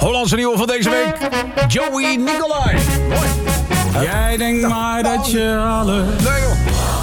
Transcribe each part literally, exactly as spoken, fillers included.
Hollandse nieuwe van deze week. Joey Nicolai. Mooi. Jij denkt maar dat je alle... Nee joh.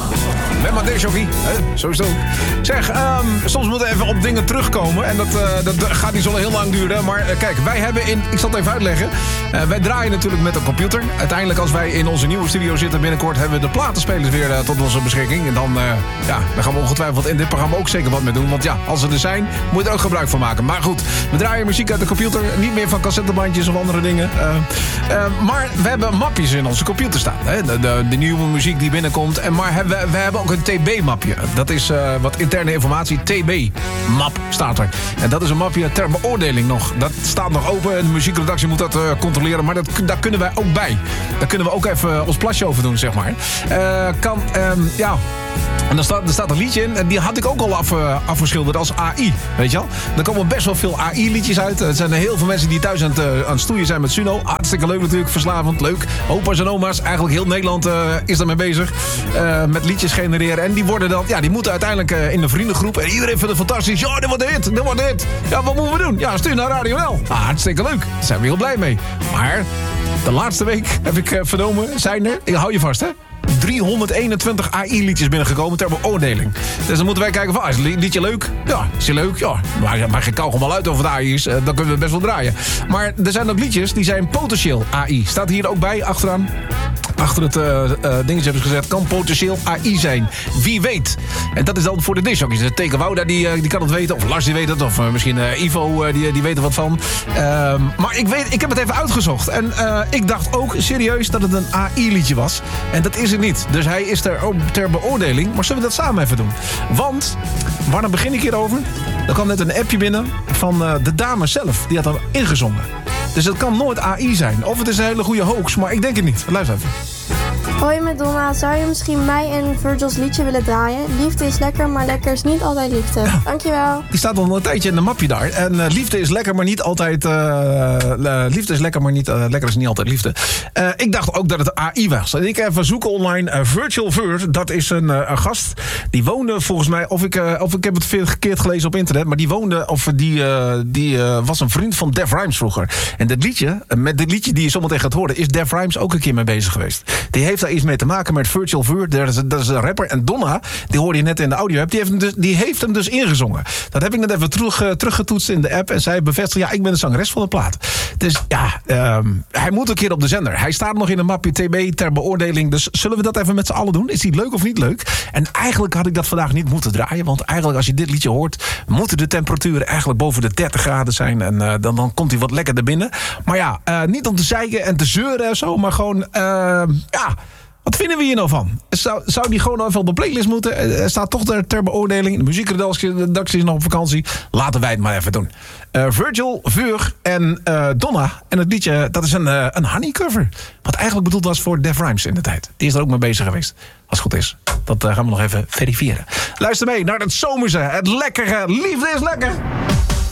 Ben maar deze jockey. Zo is het ook. Zeg, um, soms moeten we even op dingen terugkomen. En dat, uh, dat gaat niet zo heel lang duren. Maar uh, kijk, wij hebben in... Ik zal het even uitleggen. Uh, wij draaien natuurlijk met een computer. Uiteindelijk als wij in onze nieuwe studio zitten binnenkort... hebben we de platenspelers weer uh, tot onze beschikking. En dan, uh, ja, daar gaan we ongetwijfeld in dit programma ook zeker wat mee doen. Want ja, als ze er zijn, moet je er ook gebruik van maken. Maar goed, we draaien muziek uit de computer. Niet meer van cassettebandjes of andere dingen. Uh, uh, maar we hebben mapjes in onze computer staan. Hè? De, de, de nieuwe muziek die binnenkomt. En maar hebben, we hebben ook een T B-mapje. Dat is uh, wat interne informatie. T B-map staat er. En dat is een mapje ter beoordeling nog. Dat staat nog open. De muziekredactie moet dat uh, controleren. Maar dat, daar kunnen wij ook bij. Daar kunnen we ook even ons plasje over doen, zeg maar. Uh, kan, um, ja... En er staat, er staat een liedje in, en die had ik ook al af, uh, afgeschilderd als A I, weet je wel. Er komen best wel veel A I-liedjes uit. Er zijn heel veel mensen die thuis aan het, uh, aan het stoeien zijn met Suno. Hartstikke leuk natuurlijk, verslavend, leuk. Opa's en oma's, eigenlijk heel Nederland uh, is daarmee bezig. Uh, met liedjes genereren. En die worden dan, ja, die moeten uiteindelijk uh, in een vriendengroep. En iedereen vindt het fantastisch. Ja, dit wordt een hit, dit wordt een hit. Ja, wat moeten we doen? Ja, stuur naar Radio L. Ah, hartstikke leuk. Daar zijn we heel blij mee. Maar de laatste week heb ik uh, vernomen, zijn er, ik hou je vast hè. driehonderdeenentwintig A I-liedjes binnengekomen ter beoordeling. Dus dan moeten wij kijken van, ah, is het liedje leuk? Ja, is het leuk? Ja, maar, maar geen kauwgom al uit over de A I is, uh, dan kunnen we best wel draaien. Maar er zijn ook liedjes die zijn potentieel A I. Staat hier ook bij, achteraan. Achter het uh, uh, dingetje hebben ze gezet, kan potentieel A I zijn. Wie weet. En dat is dan voor de discjockeys. De Teken Wouda, die, uh, die kan het weten. Of Lars, die weet het. Of uh, misschien uh, Ivo, uh, die, die weet er wat van. Uh, maar ik, weet, ik heb het even uitgezocht. En uh, ik dacht ook serieus dat het een A I-liedje was. En dat is het niet. Dus hij is er ook ter beoordeling. Maar zullen we dat samen even doen? Want, waar dan begin ik hierover? Er kwam net een appje binnen van uh, de dame zelf. Die had dan ingezongen. Dus het kan nooit A I zijn. Of het is een hele goede hoax, maar ik denk het niet. Luister even. Hoi met Donna, zou je misschien mij en Virgil's liedje willen draaien? Liefde is lekker, maar lekker is niet altijd liefde. Ja. Dankjewel. Die staat al een tijdje in een mapje daar. En uh, liefde is lekker, maar niet altijd... Uh, uh, liefde is lekker, maar niet, uh, lekker is niet altijd liefde. Uh, ik dacht ook dat het A I was. En ik even zoeken online. Uh, Virgil Vir, dat is een, uh, een gast. Die woonde volgens mij... Of ik, uh, of ik heb het veel verkeerd gelezen op internet. Maar die woonde... Of die, uh, die uh, was een vriend van Def Rhymes vroeger. En dit liedje... Met dit liedje die je zometeen gaat horen... Is Def Rhymes ook een keer mee bezig geweest. Die heeft daar iets mee te maken met Virgil Vir. Dat is, dat is een rapper. En Donna, die hoorde je net in de audio. Die heeft hem dus, die heeft hem dus ingezongen. Dat heb ik net even terug, uh, teruggetoetst in de app. En zij bevestigt, ja, ik ben de zangeres van de plaat. Dus ja, um, hij moet een keer op de zender. Hij staat nog in een mapje T B ter beoordeling. Dus zullen we dat even met z'n allen doen? Is die leuk of niet leuk? En eigenlijk had ik dat vandaag niet moeten draaien. Want eigenlijk als je dit liedje hoort... moeten de temperaturen eigenlijk boven de dertig graden zijn. En uh, dan, dan komt hij wat lekkerder binnen. Maar ja, uh, niet om te zeiken en te zeuren en zo. Maar gewoon, uh, ja... Wat vinden we hier nou van? Zou, zou die gewoon even op de playlist moeten? Er staat toch ter, ter beoordeling. De muziekredactie is nog op vakantie. Laten wij het maar even doen. Uh, Virgil, Vir en uh, Donna. En het liedje, dat is een, uh, een honey cover. Wat eigenlijk bedoeld was voor Def Rhymes in de tijd. Die is er ook mee bezig geweest. Als het goed is. Dat uh, gaan we nog even verifiëren. Luister mee naar het zomerse, het lekkere Liefde is lekker.